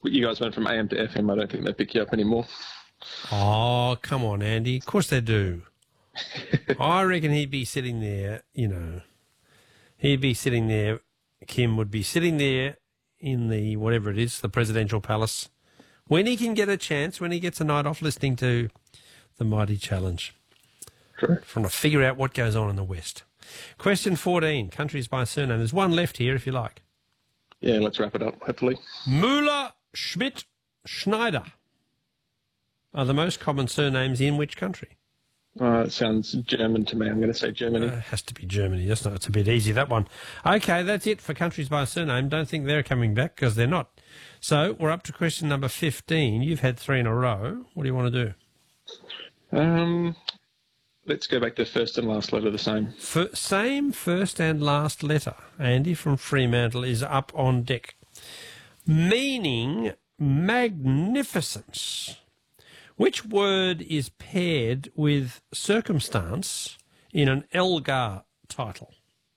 you guys went from AM to FM. I don't think they pick you up anymore. Oh, come on, Andy. Of course they do. I reckon he'd be sitting there, He'd be sitting there, Kim would be sitting there in the, whatever it is, the presidential palace, when he can get a chance, when he gets a night off listening to the Mighty Challenge. True. Trying to figure out what goes on in the West. Question 14, countries by surname. There's one left here if you like. Yeah, let's wrap it up, hopefully. Müller, Schmidt, Schneider are the most common surnames in which country? It sounds German to me. I'm going to say Germany. It has to be Germany. That's not, it's a bit easy, that one. Okay, that's it for countries by surname. Don't think they're coming back because they're not. So we're up to question number 15. You've had 3 in a row. What do you want to do? Let's go back to first and last letter the same. Same first and last letter. Andy from Fremantle is up on deck. Meaning magnificence. Which word is paired with circumstance in an Elgar title?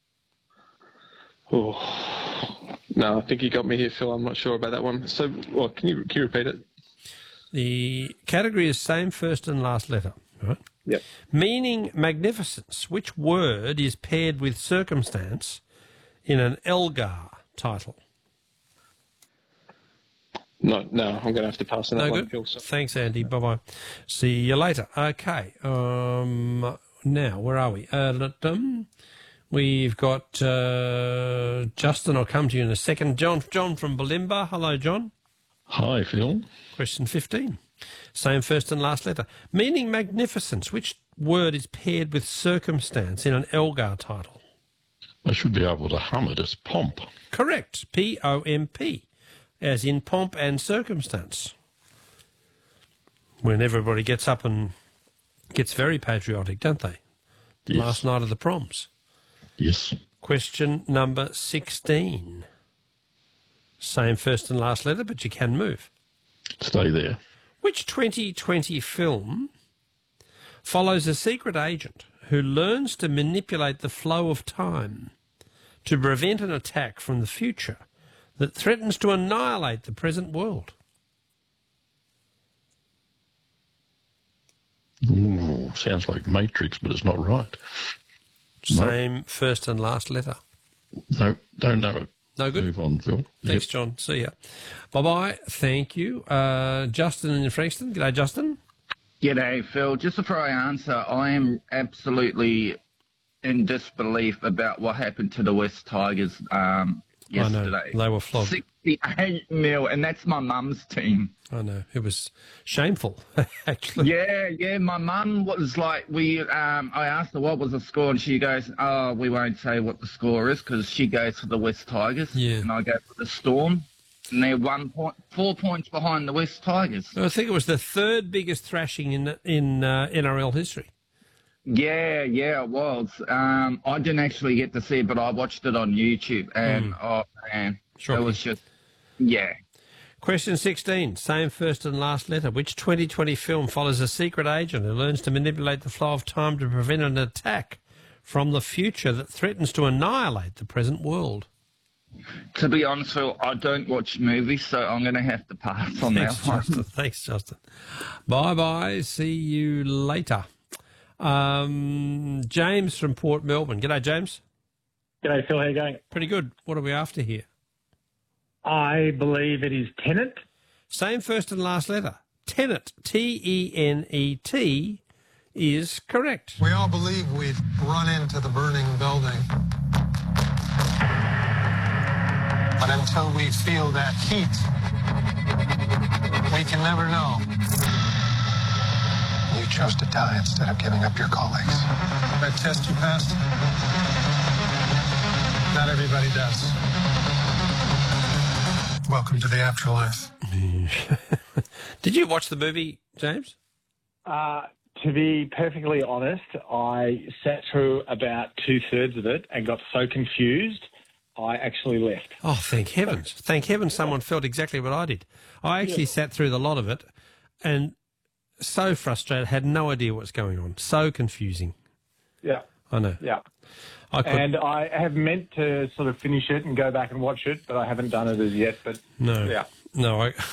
Oh, no, I think you got me here, Phil. I'm not sure about that one. So, can you repeat it? The category is same first and last letter, right? Yep. Meaning magnificence. Which word is paired with circumstance in an Elgar title? No, I'm going to have to pass on that one, good. Phil. So. Thanks, Andy. Bye-bye. See you later. Okay. Now, where are we? We've got Justin. I'll come to you in a second. John from Bulimba. Hello, John. Hi, Phil. Question 15. Same first and last letter. Meaning magnificence. Which word is paired with circumstance in an Elgar title? I should be able to hum it as pomp. Correct. P-O-M-P. As in pomp and circumstance. When everybody gets up and gets very patriotic, don't they? Yes. Last night of the proms. Yes. Question number 16. Same first and last letter, but you can move. Stay there. Which 2020 film follows a secret agent who learns to manipulate the flow of time to prevent an attack from the future that threatens to annihilate the present world? Ooh, sounds like Matrix, but it's not right. Same first and last letter. No, don't know it. No good? Move on, Phil. Thanks, Yep. John. See ya. Bye-bye. Thank you. Justin in Frankston. G'day, Justin. G'day, Phil. Just before I answer, I am absolutely in disbelief about what happened to the West Tigers yesterday. I know. They were flogged. 68-0, and that's my mum's team. I know. It was shameful, actually. Yeah. My mum was like, I asked her what was the score, and she goes, "Oh, we won't say what the score is," because she goes for the West Tigers, and I go for the Storm, and they're 4 points behind the West Tigers. I think it was the third biggest thrashing in NRL history. Yeah, it was. I didn't actually get to see it, but I watched it on YouTube, and oh man, Shocking. it was just, yeah. Question 16, same first and last letter. Which 2020 film follows a secret agent who learns to manipulate the flow of time to prevent an attack from the future that threatens to annihilate the present world? To be honest, Phil, I don't watch movies, so I'm going to have to pass on that one. Thanks, Justin. Bye-bye. See you later. James from Port Melbourne. G'day, James. G'day, Phil. How you going? Pretty good. What are we after here? I believe it is Tenet. Same first and last letter. Tenet, T-E-N-E-T, is correct. We all believe we'd run into the burning building. But until we feel that heat, we can never know. You chose to die instead of giving up your colleagues. That test you passed? Not everybody does. Welcome to the afterlife. Did you watch the movie, James? To be perfectly honest, I sat through about 2/3 of it and got so confused, I actually left. Oh, thank heavens. Thank heavens someone felt exactly what I did. I actually sat through the lot of it and so frustrated, had no idea what's going on. So confusing. Yeah. I know. Yeah. And I have meant to sort of finish it and go back and watch it, but I haven't done it as yet. But No. yeah. No,